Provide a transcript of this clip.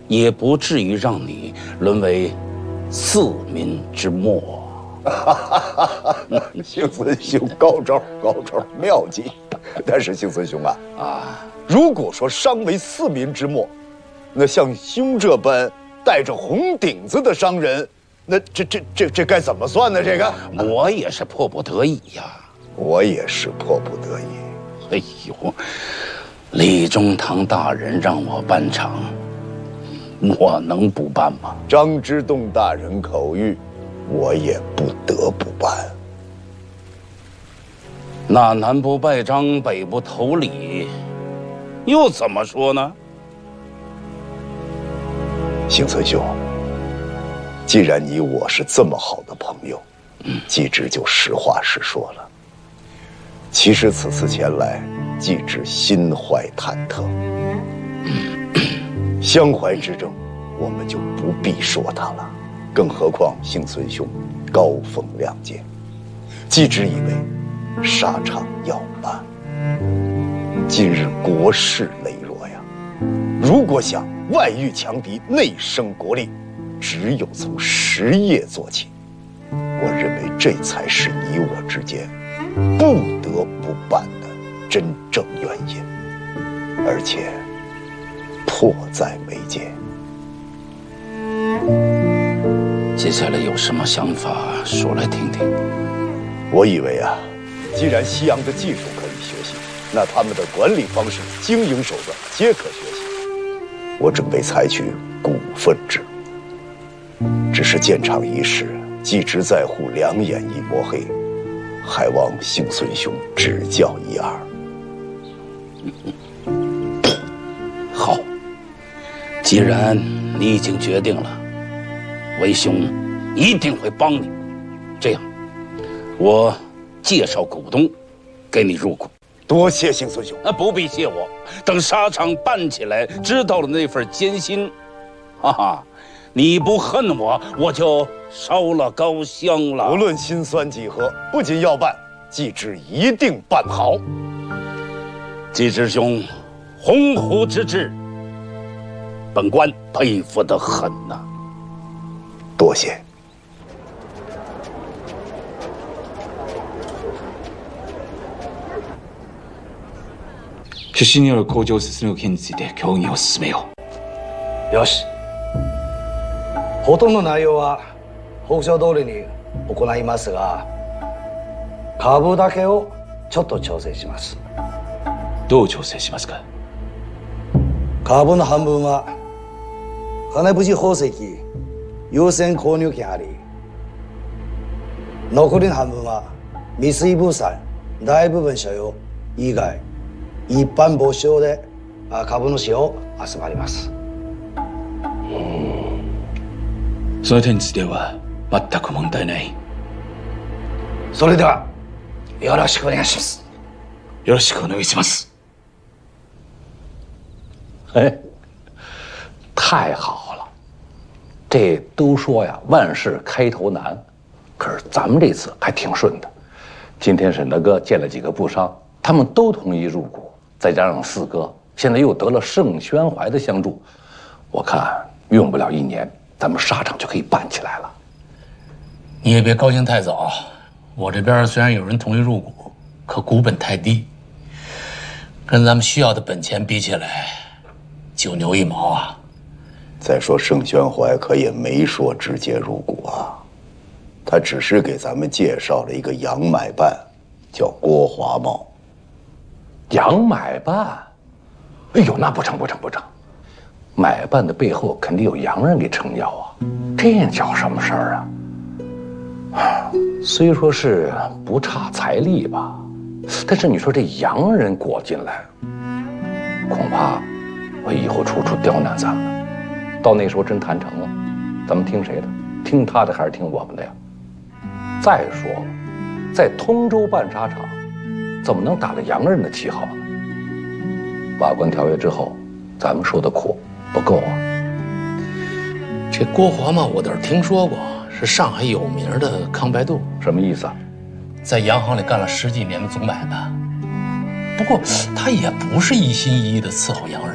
也不至于让你沦为四民之末。 幸孙兄高招，妙计。但是幸孙兄如果说商为四民之末，那像兄这般带着红顶子的商人，那这该怎么算呢？这个我也是迫不得已呀。 我也是迫不得已。 哎呦，李中堂大人让我办场，我能不办吗？ 张之洞大人口谕，我也不得不办。 那南不拜张，北不投礼，又怎么说呢？ 幸孙兄，既然你我是这么好的朋友，季之就实话实说了。其实此次前来，季之心怀忐忑。相怀之争，我们就不必说他了。更何况幸孙兄高风亮节，季之以为沙场要办。今日国势羸弱呀，如果想外御强敌，内生国力，只有从实业做起。我认为这才是你我之间不得不办的真正原因，而且迫在眉睫。 接下来有什么想法说来听听。 我以为既然西洋的技术可以学习，那他们的管理方式、经营手段皆可学习。我准备采取股份制，只是建厂伊始，季之在乎两眼一抹黑，还望幸孙兄指教一二。 好，既然你已经决定了，为兄一定会帮你。这样，我介绍股东给你入股。 多谢幸孙兄。 不必谢我，等沙场办起来，知道了那份艰辛，哈哈，你不恨我，我就烧了高香了。 无论辛酸几何，不仅要办，季之一定办好。 季之兄，鸿鹄之志，本官佩服得很呐。 多谢。 出資による工場設の件について協議を進めよう。 よし。ほとんど内容は北条通りに行いますが、株だけをちょっと調整します。 どう調整しますか？ 株の半分は金淵宝石優先購入権あり、残りの半分は三井物産大部分所有以外一般募集で株主を集まります。 その点については全く問題ない。 それではよろしくお願いします。 よろしくお願いします。 哎，太好了！这都说呀，万事开头难，可是咱们这次还挺顺的。今天沈大哥见了几个布商，他们都同意入股，再加上四哥现在又得了盛宣怀的相助，我看用不了1年，咱们沙场就可以办起来了。 你也别高兴太早，我这边虽然有人同意入股，可股本太低，跟咱们需要的本钱比起来，9牛1毛啊。 再说盛宣怀可也没说直接入股啊，他只是给咱们介绍了一个洋买办，叫郭华茂。 洋买办？哎呦，那不成，买办的背后肯定有洋人给撑腰啊，这叫什么事儿啊？虽说是不差财力吧，但是你说这洋人裹进来，恐怕会以后处处刁难咱们。到那时候真谈成了，咱们听谁的？听他的还是听我们的呀？再说了，在通州办沙场，怎么能打着洋人的旗号呢？罢官条约之后，咱们受的苦不够啊。 这郭华嘛，我倒是听说过，是上海有名的康白度。 什么意思啊？ 在洋行里干了10几年的总买办。不过他也不是一心一意的伺候洋人